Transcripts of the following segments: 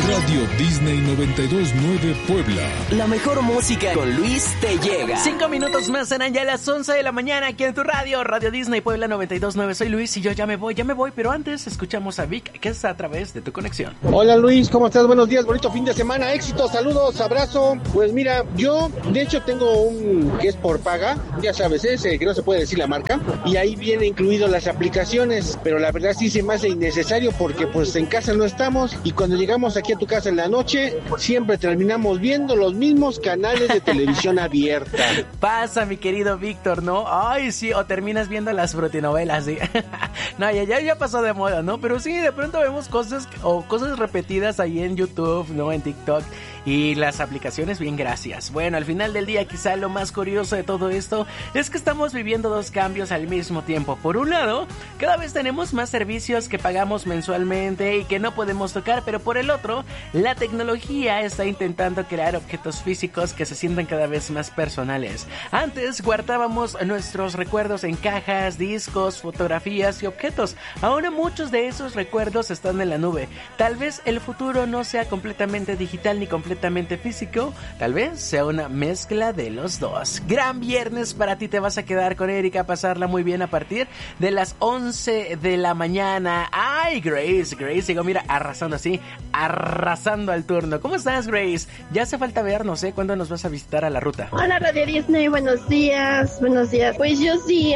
Radio Disney 92.9 Puebla. La mejor música con Luis te llega. 5 minutos más, serán ya las 11 de la mañana aquí en tu radio, Radio Disney Puebla 92.9. Soy Luis y yo ya me voy, pero antes escuchamos a Vic, que es a través de tu conexión. Hola Luis, ¿cómo estás? Buenos días, bonito fin de semana, éxitos, saludos, abrazo. Pues mira, yo de hecho tengo un que es por paga, ya sabes, ese que no se puede decir la marca, y ahí viene incluido las aplicaciones, pero la verdad sí se me hace innecesario porque pues en casa no estamos y cuando llegamos aquí a tu casa en la noche siempre terminamos viendo los mismos canales de televisión abierta. Pasa, mi querido Víctor, ¿no? Ay, sí, o terminas viendo las frutinovelas, ¿sí? No, ya pasó de moda, ¿no? Pero sí, de pronto vemos cosas repetidas ahí en YouTube, ¿no? En TikTok. Y las aplicaciones, bien, gracias. Bueno, al final del día, quizá lo más curioso de todo esto es que estamos viviendo dos cambios al mismo tiempo. Por un lado, cada vez tenemos más servicios que pagamos mensualmente y que no podemos tocar, pero por el otro, la tecnología está intentando crear objetos físicos que se sientan cada vez más personales. Antes guardábamos nuestros recuerdos en cajas, discos, fotografías y objetos. Ahora muchos de esos recuerdos están en la nube. Tal vez el futuro no sea completamente digital ni completamente físico, tal vez sea una mezcla de los dos. Gran viernes para ti, te vas a quedar con Erika a pasarla muy bien a partir de las 11 de la mañana. Ay, Grace llegó, mira, arrasando al turno. ¿Cómo estás, Grace? Ya hace falta vernos, ¿cuándo nos vas a visitar a la ruta? Hola, Radio Disney, buenos días. Pues yo sí,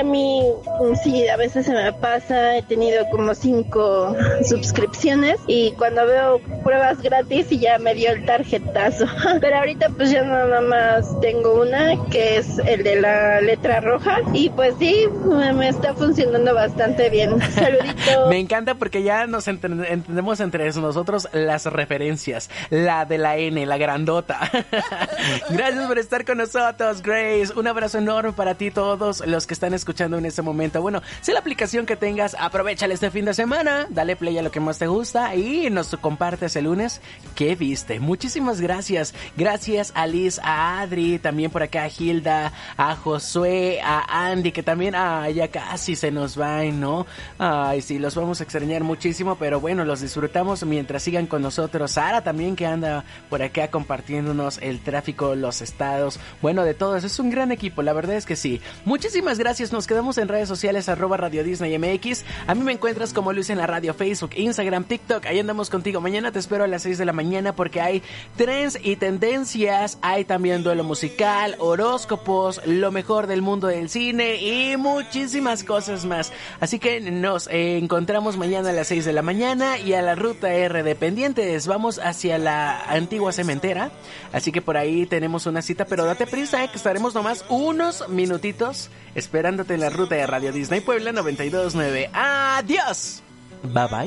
a veces se me pasa, he tenido como 5 suscripciones y cuando veo pruebas gratis y ya me dio el tarjetazo. Pero ahorita pues ya nada más tengo una que es el de la letra roja y pues sí, me está funcionando bastante bien. Saludito. Me encanta porque ya nos entendemos entre nosotros las referencias. La de la N, la grandota. Gracias por estar con nosotros, Grace. Un abrazo enorme para ti, todos los que están escuchando en este momento. Bueno, si la aplicación que tengas, aprovéchale este fin de semana, dale play a lo que más te gusta y nos compartes el lunes qué viste. Muchísimas gracias. Gracias a Liz, a Adri, también por acá a Hilda, a Josué, a Andy, que también ya casi se nos van, ¿no? Ay, sí, los vamos a extrañar muchísimo, pero bueno, los disfrutamos mientras sigan con nosotros. Sara también, que anda por acá compartiéndonos el tráfico, los estados, bueno, de todos. Es un gran equipo, la verdad es que sí. Muchísimas gracias. Nos quedamos en redes sociales @Radio Disney MX. A mí me encuentras como Luis en la radio, Facebook, Instagram, TikTok. Ahí andamos contigo. Mañana te espero a las 6 de la mañana porque hay trends y tendencias, hay también duelo musical, horóscopos, lo mejor del mundo del cine y muchísimas cosas más. Así que nos encontramos mañana a las 6 de la mañana y a la ruta R de pendientes. Vamos hacia la antigua cementera, así que por ahí tenemos una cita, pero date prisa, que estaremos nomás unos minutitos esperándote en la ruta de Radio Disney Puebla 92.9. ¡Adiós! Bye bye.